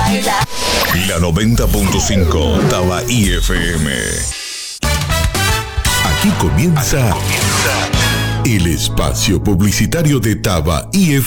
baila. La 90.5 Tabaí FM. Aquí comienza el espacio publicitario de Tabaí FM.